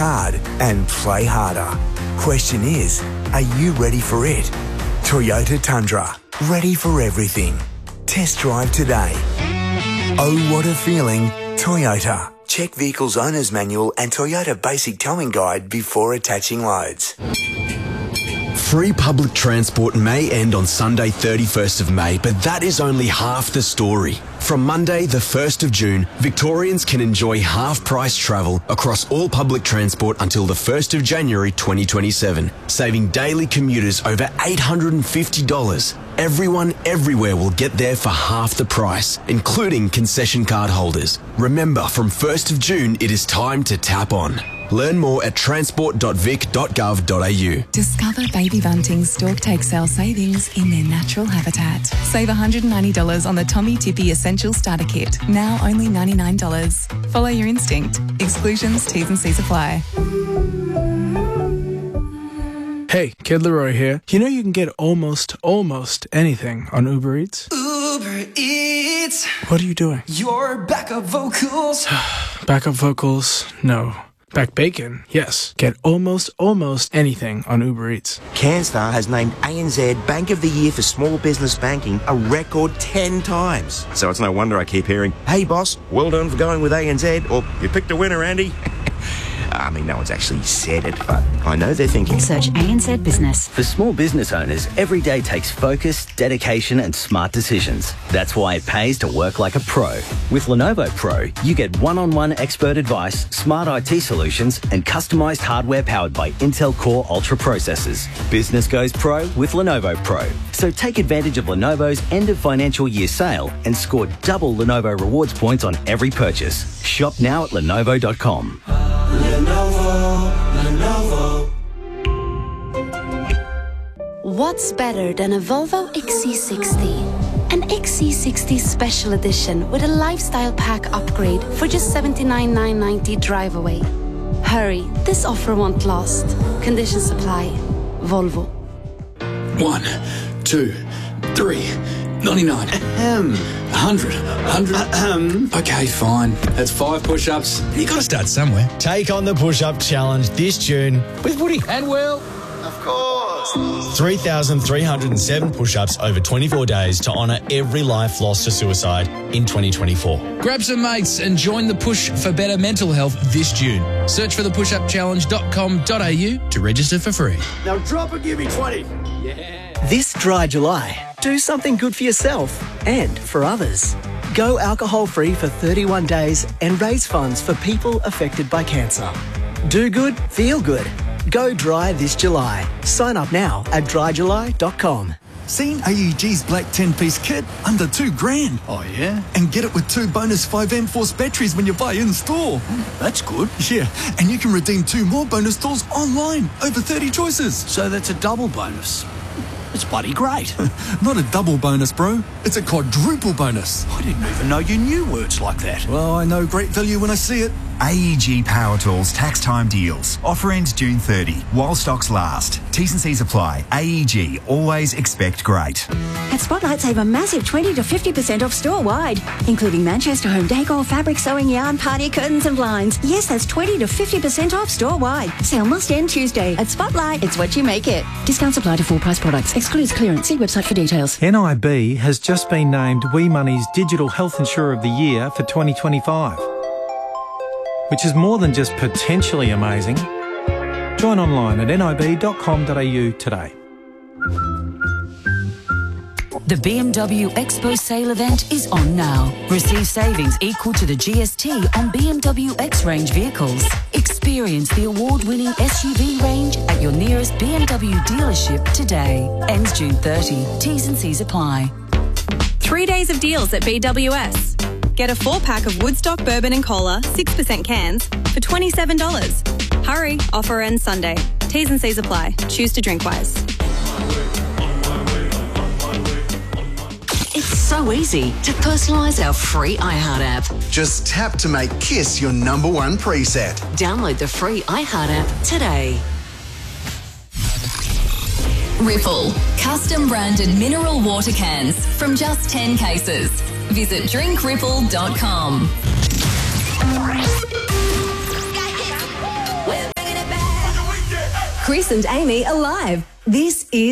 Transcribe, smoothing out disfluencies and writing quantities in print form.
hard and play harder. Question is, are you ready for it? Toyota Tundra. Ready for everything. Test drive today. Oh, what a feeling. Toyota. Check Vehicle's Owner's Manual and Toyota Basic Towing Guide before attaching loads. Free public transport may end on Sunday 31st of May, but that is only half the story. From Monday the 1st of June, Victorians can enjoy half-price travel across all public transport until the 1st of January 2027, saving daily commuters over $850. Everyone everywhere will get there for half the price, including concession card holders. Remember, from 1st of June, it is time to tap on. Learn more at transport.vic.gov.au. Discover Baby Bunting's Stork Take Sale savings in their natural habitat. Save $190 on the Tommy Tippy Essential Starter Kit, now only $99. Follow your instinct. Exclusions, T's and C's apply. Hey, Kid Leroy here. You know you can get almost anything on Uber Eats? Uber Eats. What are you doing? Your backup vocals. Backup vocals? No. Back bacon? Yes. Get almost anything on Uber Eats. CanStar has named ANZ Bank of the Year for Small Business Banking a record 10 times. So it's no wonder I keep hearing, "Hey boss, well done for going with ANZ," or "You picked a winner, Andy." I mean, no one's actually said it, but I know they're thinking. Search ANZ Business. For small business owners, every day takes focus, dedication and smart decisions. That's why it pays to work like a pro. With Lenovo Pro, you get one-on-one expert advice, smart IT solutions and customised hardware powered by Intel Core Ultra processors. Business goes pro with Lenovo Pro. So take advantage of Lenovo's end of financial year sale and score double Lenovo rewards points on every purchase. Shop now at Lenovo.com. Lenovo. What's better than a Volvo XC60? An XC60 Special Edition with a lifestyle pack upgrade for just $79,990 drive away. Hurry, this offer won't last. Conditions apply. Volvo. 1, 2, 3, 99. 100. Okay, fine. That's 5 push-ups. You got to start somewhere. Take on the push-up challenge this June with Woody and Will. Of course. 3,307 push-ups over 24 days to honour every life lost to suicide in 2024. Grab some mates and join the push for better mental health this June. Search for thepushupchallenge.com.au to register for free. Now drop and give me 20. Yeah. This dry July, do something good for yourself and for others. Go alcohol-free for 31 days and raise funds for people affected by cancer. Do good, feel good. Go dry this July. Sign up now at dryjuly.com. Seen AEG's black 10-piece kit? Under $2,000. Oh, yeah? And get it with 2 bonus 5M Force batteries when you buy in-store. That's good. Yeah, and you can redeem 2 more bonus tools online. Over 30 choices. So that's a double bonus. It's bloody great. Not a double bonus, bro. It's a quadruple bonus. I didn't even know you knew words like that. Well, I know great value when I see it. AEG Power Tools tax time deals. Offer ends June 30, while stocks last. T's and C's apply. AEG, always expect great. At Spotlight, save a massive 20 to 50% off store-wide, including Manchester Home Decor, fabric, sewing, yarn, party curtains and blinds. Yes, that's 20 to 50% off store-wide. Sale must end Tuesday. At Spotlight, it's what you make it. Discounts apply to full-price products. Excludes clearance. See website for details. NIB has just been named We Money's Digital Health Insurer of the Year for 2025. Which is more than just potentially amazing. Join online at nib.com.au today. The BMW Expo sale event is on now. Receive savings equal to the GST on BMW X-Range vehicles. Experience the award-winning SUV range at your nearest BMW dealership today. Ends June 30. T's and C's apply. 3 days of deals at BWS. Get a 4-pack of Woodstock Bourbon and Cola, 6% cans, for $27. Hurry, offer ends Sunday. T's and C's apply. Choose to drink wise. It's so easy to personalise our free iHeart app. Just tap to make Kiss your #1 preset. Download the free iHeart app today. Ripple, custom branded mineral water cans from just 10 cases. Visit drinkripple.com. Chris and Amy are live. This is